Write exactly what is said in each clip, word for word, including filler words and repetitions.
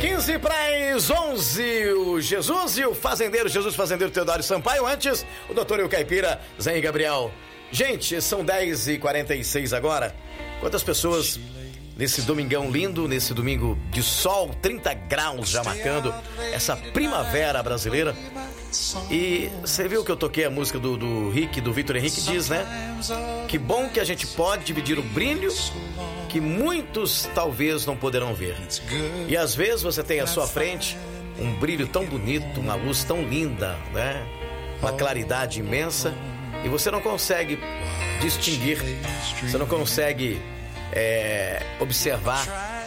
quinze para as onze, o Jesus e o fazendeiro, Jesus Fazendeiro Teodoro Sampaio. Antes, o doutor e o caipira, Zé Gabriel. Gente, são dez e quarenta e seis agora. Quantas pessoas nesse domingão lindo, nesse domingo de sol, trinta graus já marcando essa primavera brasileira. E você viu que eu toquei a música do, do Rick, do Vitor Henrique, diz, né? Que bom que a gente pode dividir o brilho que muitos talvez não poderão ver. E às vezes você tem à sua frente um brilho tão bonito, uma luz tão linda, né? Uma claridade imensa, e você não consegue distinguir, você não consegue é, observar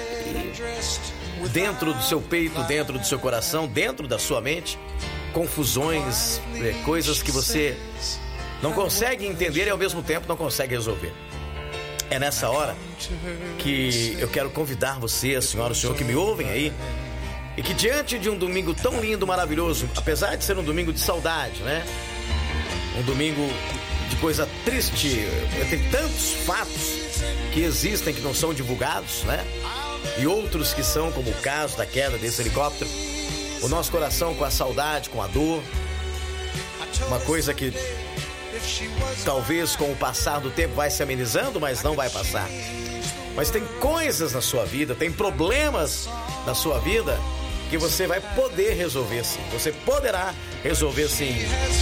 dentro do seu peito, dentro do seu coração, dentro da sua mente, confusões, é, coisas que você não consegue entender e ao mesmo tempo não consegue resolver. É nessa hora que eu quero convidar você, a senhora, o senhor que me ouvem aí, e que diante de um domingo tão lindo, maravilhoso, apesar de ser um domingo de saudade, né? Um domingo de coisa triste, tem tantos fatos que existem que não são divulgados, né? E outros que são, como o caso da queda desse helicóptero. O nosso coração com a saudade, com a dor, uma coisa que talvez com o passar do tempo vai se amenizando, mas não vai passar. Mas tem coisas na sua vida, tem problemas na sua vida que você vai poder resolver sim. Você poderá resolver sim.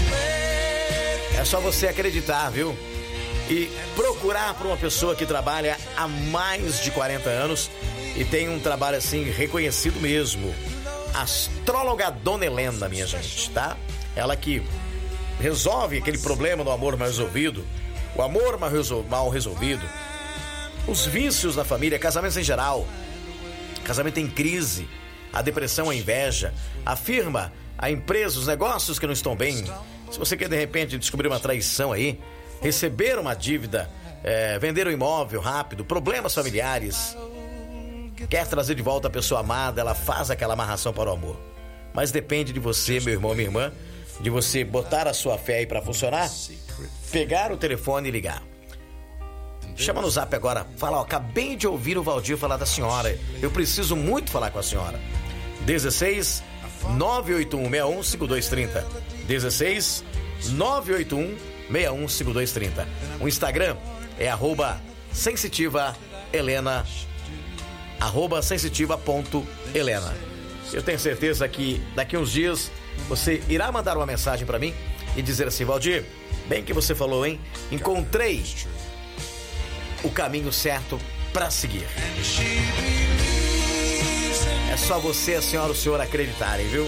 É só você acreditar, viu? E procurar por uma pessoa que trabalha há mais de quarenta anos e tem um trabalho assim reconhecido mesmo. Astróloga Dona Helena, minha gente, tá? Ela que resolve aquele problema do amor mal resolvido, o amor mal, resol- mal resolvido, os vícios na família, casamentos em geral, casamento em crise, a depressão, a inveja, a firma, a empresa, os negócios que não estão bem. Se você quer de repente descobrir uma traição aí, receber uma dívida, é, vender um imóvel rápido, problemas familiares, quer trazer de volta a pessoa amada, ela faz aquela amarração para o amor. Mas depende de você, meu irmão, minha irmã, de você botar a sua fé aí pra funcionar, pegar o telefone e ligar. Chama no zap agora, fala, ó, acabei de ouvir o Valdir falar da senhora, eu preciso muito falar com a senhora. dezesseis, nove oito um, seis um, cinco dois três zero. dezesseis, nove oito um, seis um, cinco dois três zero. O Instagram é arroba sensitiva Helena, arroba sensitiva ponto Helena. Eu tenho certeza que daqui uns dias você irá mandar uma mensagem pra mim e dizer assim, Valdir, bem que você falou, hein? Encontrei o caminho certo pra seguir. É só você, a senhora, o senhor acreditarem, viu?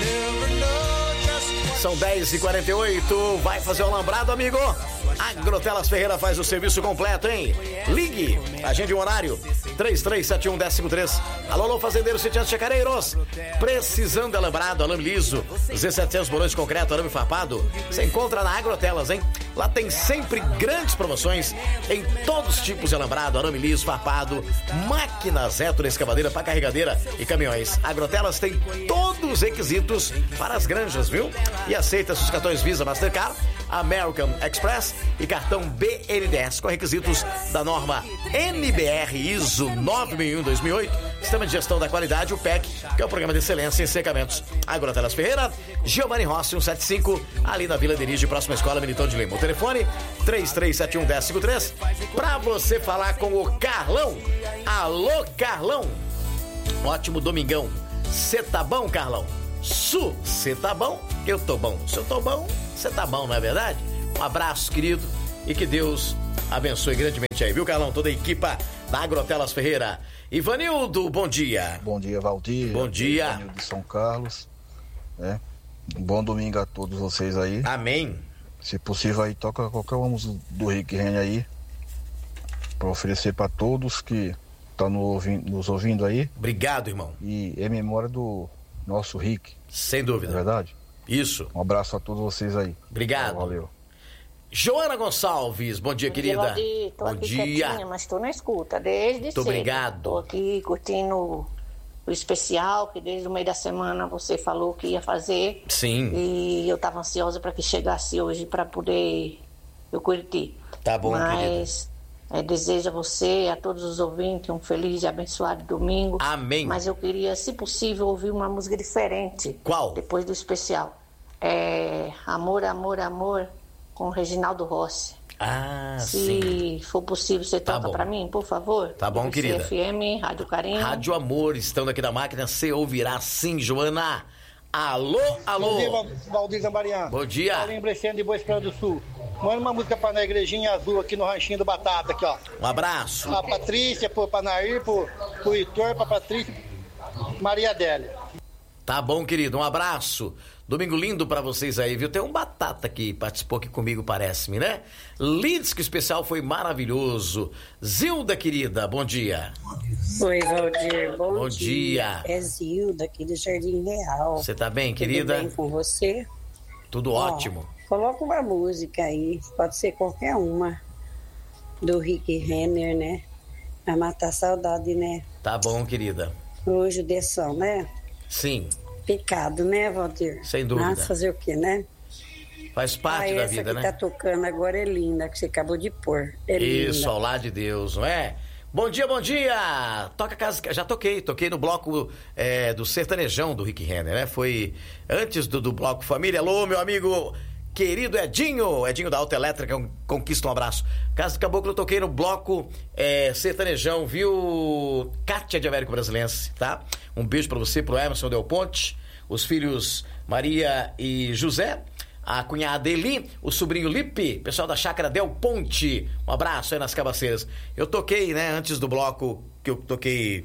São dez e quarenta e oito, vai fazer o alambrado, amigo? Agrotelas Ferreira faz o serviço completo, hein? Ligue, agende um horário, três três sete um, um zero cinco três. Alô, alô, fazendeiros, sitiantes, chacareiros, precisando de alambrado, arame liso, Z setecentos, bolões de concreto, arame farpado, você encontra na Agrotelas, hein? Lá tem sempre grandes promoções em todos os tipos de alambrado, arame liso, farpado, máquinas Hétero, escavadeira para carregadeira e caminhões. Agrotelas tem todos os requisitos para as granjas, viu? E aceita seus cartões Visa, Mastercard, American Express e cartão B N D E S com requisitos da norma N B R ISO nove mil e um dois mil e oito, Sistema de Gestão da Qualidade, o P E C, que é o Programa de Excelência em Secamentos. Agrotelas Ferreira, Giovanni Rossi cento e setenta e cinco, ali na Vila Dirige, próxima Escola Militão de Lima. O telefone três três sete um, um zero cinco três para você falar com o Carlão. Alô, Carlão. Ótimo domingão. Cê tá bom, Carlão? Su, cê tá bom? Eu tô bom. Se eu tô bom, cê tá bom, não é verdade? Um abraço, querido, e que Deus abençoe grandemente aí, viu, Carlão? Toda a equipa da Agrotelas Ferreira. Ivanildo, bom dia. Bom dia, Valdir. Bom dia. Ivanildo de São Carlos. É. Um bom domingo a todos vocês aí. Amém. Se possível aí, toca qualquer um do Rick Renner aí, para oferecer para todos que estão no ouvindo, nos ouvindo aí. Obrigado, irmão. E em memória do nosso Rick. Sem dúvida. É verdade? Isso. Um abraço a todos vocês aí. Obrigado. Valeu. Joana Gonçalves, bom dia, bom querida. Dia, Valdir. Tô bom aqui dia. Quietinha, mas tô na escuta desde Muito cedo. obrigado. Tô aqui curtindo o especial que desde o meio da semana você falou que ia fazer. Sim. E eu tava ansiosa para que chegasse hoje para poder eu curtir. Tá bom, mas É, desejo a você e a todos os ouvintes um feliz e abençoado domingo. Amém. Mas eu queria, se possível, ouvir uma música diferente. Qual? Depois do especial. É Amor, Amor, Amor, com Reginaldo Rossi. Ah, se sim. Se for possível, você Tá toca bom. pra mim, por favor? Tá bom, querida. F M, Rádio Carinho. Rádio Amor, estando aqui na máquina, você ouvirá sim, Joana. Alô, alô. Bom dia, Valdir Zambarian. Bom dia. Paulinho Brecendo de Boa Esperança do Sul. Manda uma música pra na Igrejinha Azul aqui no Ranchinho do Batata, aqui, ó. Um abraço. Pra Patrícia, pro Panair, pro, pro Heitor, pra Patrícia, Maria Adélia. Tá bom, querido, um abraço. Domingo lindo pra vocês aí, viu? Tem um Batata que participou aqui comigo, parece-me, né? Lides, que o especial foi maravilhoso. Zilda, querida, bom dia. Oi, Valdir, bom, Bom dia. dia. É Zilda, aqui do Jardim Real. Você tá bem, querida? Tudo bem com você? Tudo Ó, ótimo. Coloca uma música aí, pode ser qualquer uma, do Rick Renner, né? Vai matar a saudade, né? Tá bom, querida. O judiação, né? Sim, Pecado, né, Valdir? Sem dúvida. Mas fazer o quê, né? faz parte ah, da essa vida, que né? tá tocando agora é linda, que você acabou de pôr. É Isso, linda. ao lado de Deus, não é? Bom dia, bom dia! Toca casa, já toquei, toquei no bloco é, do Sertanejão do Rick Renner, né? Foi antes do, do bloco Família. Alô, meu amigo querido Edinho, Edinho da Autoelétrica, um, conquista um abraço. Casa do Caboclo, eu toquei no bloco é, Sertanejão, viu? Kátia de Américo Brasilense, tá? Um beijo pra você, pro Emerson Del Ponte, os filhos Maria e José, a cunhada Eli, o sobrinho Lipe, pessoal da Chácara Del Ponte, um abraço aí nas cabaceiras. Eu toquei, né, antes do bloco que eu toquei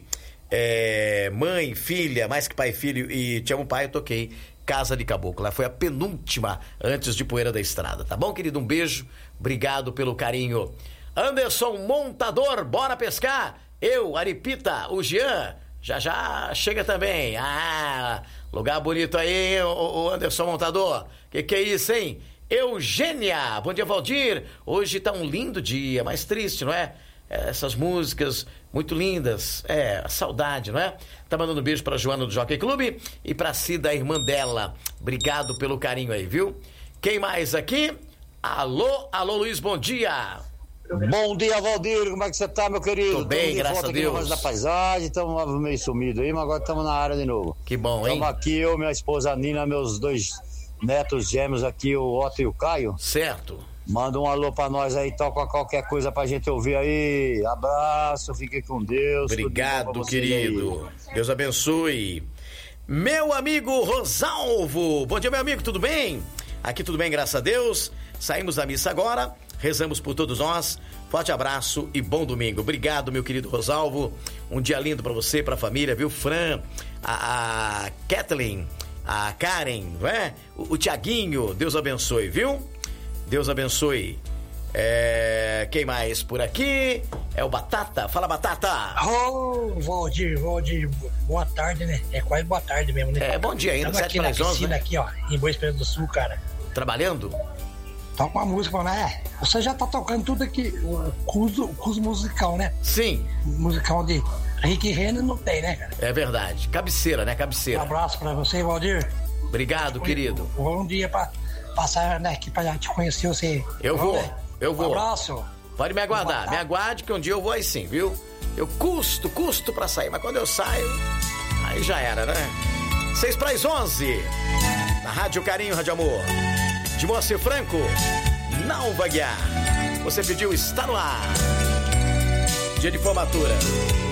é, mãe, filha, mais que pai e filho, e te amo pai, eu toquei Casa de Caboclo. Lá foi a penúltima antes de Poeira da Estrada, tá bom, querido? Um beijo, obrigado pelo carinho. Anderson Montador, bora pescar? Eu, Aripita, o Jean, já já chega também. Ah, lugar bonito aí, o Anderson Montador. Que que é isso, hein? Eugênia, bom dia, Valdir. Hoje tá um lindo dia, mas triste, não é? Essas músicas muito lindas, é, a saudade, não é? Tá mandando um beijo pra Joana do Jockey Clube e pra Cida, a irmã dela. Obrigado pelo carinho aí, viu? Quem mais aqui? Alô, alô, Luiz, bom dia. Bom dia, Valdir, como é que você tá, meu querido? Tô bem, de graças a Deus. Aqui da paisagem, estamos meio sumidos aí, mas agora estamos na área de novo. Que bom, hein? Estamos aqui, eu, minha esposa Nina, meus dois netos gêmeos aqui, o Otto e o Caio. Certo. Manda um alô pra nós aí, toca qualquer coisa pra gente ouvir aí. Abraço, fique com Deus. Obrigado, querido. Aí. Deus abençoe. Meu amigo Rosalvo. Bom dia, meu amigo, tudo bem? Aqui tudo bem, graças a Deus. Saímos da missa agora, rezamos por todos nós. Forte abraço e bom domingo. Obrigado, meu querido Rosalvo. Um dia lindo pra você, pra família, viu? Fran, a, a Kathleen, a Karen, não é? O, o Tiaguinho, Deus abençoe, viu? Deus abençoe. É... Quem mais por aqui? É o Batata. Fala, Batata. Ô, oh, Valdir, Valdir, boa tarde, né? É quase boa tarde mesmo, né? É, bom dia ainda, sete para as onze, né? Aqui, ó, em Boa Esperança do Sul, cara. Trabalhando? Toca uma música, né? Você já tá tocando tudo aqui, o curso, o curso musical, né? Sim. Musical de Rick Renner não tem, né, cara? É verdade. Cabeceira, né? Cabeceira. Um abraço pra você, Valdir. Obrigado, querido. Bom dia pra passar, né, aqui pra te conhecer você. Eu vou, né? eu vou. Um abraço. Pode me aguardar, me aguarde que um dia eu vou aí sim, viu? Eu custo, custo pra sair, mas quando eu saio, aí já era, né? Seis para as onze, na Rádio Carinho, Rádio Amor. De Moacir Franco, não vai guiar. Você pediu, está no ar. Dia de formatura.